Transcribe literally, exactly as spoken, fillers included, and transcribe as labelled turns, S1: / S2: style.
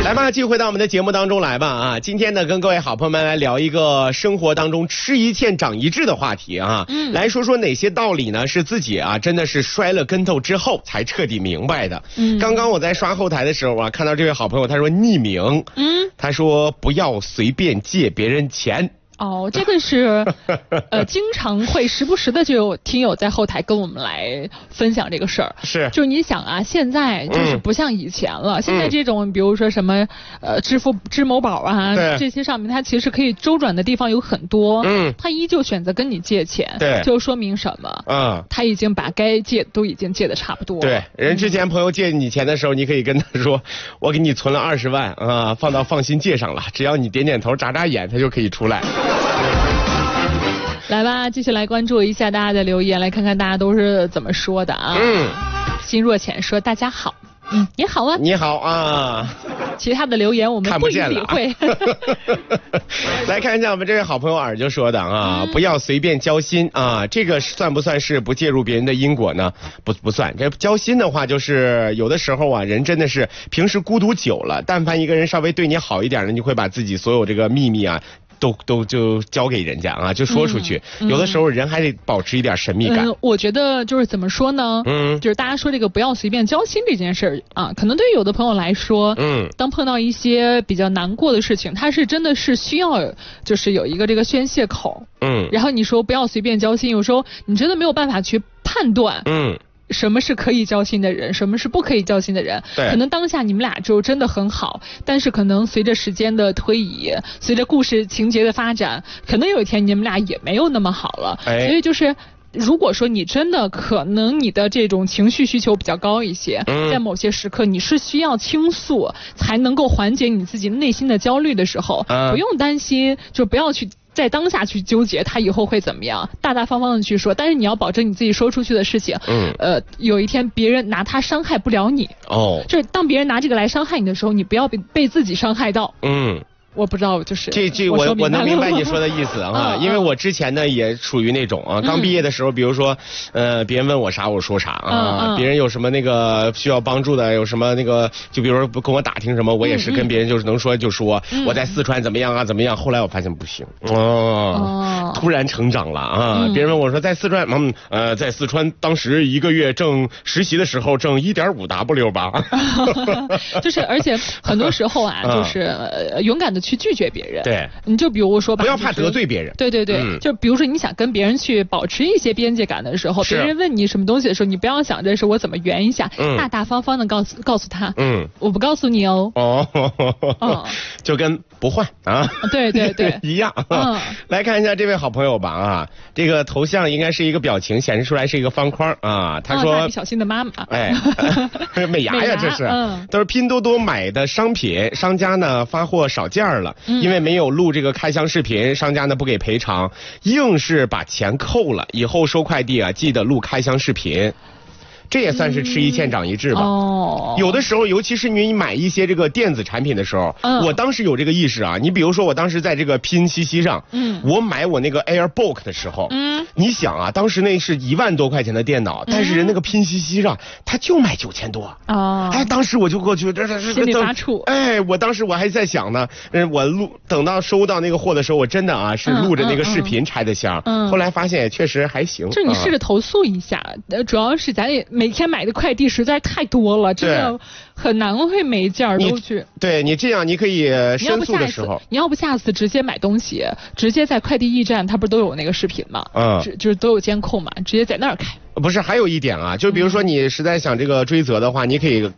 S1: 来吧，继续回到我们的节目当中来吧啊！今天呢，跟各位好朋友们来聊一个生活当中吃一堑长一智的话题啊，嗯，来说说哪些道理呢是自己啊真的是摔了跟头之后才彻底明白的。嗯，刚刚我在刷后台的时候啊，看到这位好朋友他说匿名，嗯，他说不要随便借别人钱。
S2: 哦，这个是，呃，经常会时不时的就有听友在后台跟我们来分享这个事儿。
S1: 是，
S2: 就是你想啊，现在就是不像以前了，嗯、现在这种比如说什么呃支付支某宝啊这些上面，它其实可以周转的地方有很多。嗯，他依旧选择跟你借钱，
S1: 对，
S2: 就说明什么？嗯，他已经把该借都已经借的差不多了。
S1: 对，人之前朋友借你钱的时候，你可以跟他说，我给你存了二十万啊，放到放心借上了，只要你点点头眨眨眼，他就可以出来。
S2: 来吧，继续来关注一下大家的留言，来看看大家都是怎么说的啊。嗯，心若浅说大家好，嗯，你好啊，
S1: 你好啊。
S2: 其他的留言我们不予理会。
S1: 来看一下我们这位好朋友耳就说的啊，嗯、不要随便交心啊，这个算不算是不介入别人的因果呢？不不算。这交心的话，就是有的时候啊，人真的是平时孤独久了，但凡一个人稍微对你好一点呢，你会把自己所有这个秘密啊。都都就交给人家啊，就说出去。嗯、有的时候人还得保持一点神秘感。
S2: 嗯，我觉得就是怎么说呢？嗯，就是大家说这个不要随便交心这件事儿啊，可能对于有的朋友来说，嗯，当碰到一些比较难过的事情，他是真的是需要就是有一个这个宣泄口。嗯，然后你说不要随便交心，有时候你真的没有办法去判断。嗯。什么是可以交心的人，什么是不可以交心的人？可能当下你们俩就真的很好，但是可能随着时间的推移，随着故事情节的发展，可能有一天你们俩也没有那么好了。哎、所以就是，如果说你真的可能你的这种情绪需求比较高一些，嗯、在某些时刻你是需要倾诉才能够缓解你自己内心的焦虑的时候，嗯、不用担心，就不要去。在当下去纠结他以后会怎么样，大大方方的去说，但是你要保证你自己说出去的事情，嗯，呃，有一天别人拿它伤害不了你，哦，就是当别人拿这个来伤害你的时候，你不要被被自己伤害到，嗯。我不知道，就是
S1: 这这我我能明白你说的意思啊，因为我之前呢也属于那种啊，刚毕业的时候，比如说呃别人问我啥我说啥啊，别人有什么那个需要帮助的，有什么那个就比如说跟我打听什么，我也是跟别人就是能说就说，我在四川怎么样啊怎么样，后来我发现不行，哦，突然成长了啊，别人问我说在四川，嗯呃在四川当时一个月挣实习的时候挣 一点五 W 吧，
S2: 就是而且很多时候啊，就是勇敢的去拒绝别人，
S1: 对，
S2: 你就比如说吧，
S1: 不要怕得罪别人，
S2: 对对对，嗯、就比如说你想跟别人去保持一些边界感的时候，别人问你什么东西的时候，你不要想着是我怎么圆一下，嗯、大大方方的告诉告诉他，嗯，我不告诉你哦，哦，
S1: 哦就跟不换啊，
S2: 对对对，
S1: 一样。嗯，来看一下这位好朋友吧啊，这个头像应该是一个表情，显示出来是一个方框啊。他说：“
S2: 蜡笔小新的妈妈。”
S1: 哎，美牙呀，这是。嗯，都是拼多多买的商品，商家呢发货少件了，嗯、因为没有录这个开箱视频，商家呢不给赔偿，硬是把钱扣了。以后收快递啊，记得录开箱视频。这也算是吃一堑长一智吧。哦，有的时候，尤其是你买一些这个电子产品的时候，嗯、我当时有这个意识啊。你比如说，我当时在这个拼夕夕上，嗯，我买我那个 AirBook 的时候，嗯，你想啊，当时那是一万多块钱的电脑，但是人那个拼夕夕上，他就卖九千多。哦，哎，当时我就过去，这这这
S2: 心里发怵。
S1: 哎，我当时我还在想呢，嗯，我录等到收到那个货的时候，我真的啊是录着那个视频拆的箱，嗯，后来发现也确实还行。
S2: 就你试着投诉一下，呃，主要是咱也。每天买的快递实在太多了，真的很难会每一件都去。
S1: 对你这样，你可以申诉的时候，
S2: 你要不下次直接买东西，直接在快递驿站，它不是都有那个视频吗？嗯，就是都有监控嘛，直接在那儿开。
S1: 不是，还有一点啊，就比如说你实在想这个追责的话，你可以